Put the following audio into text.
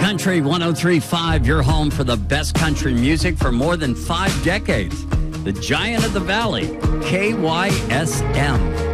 Country 103.5, your home for the best country music for more than 5 decades. The Giant of the Valley, KYSM.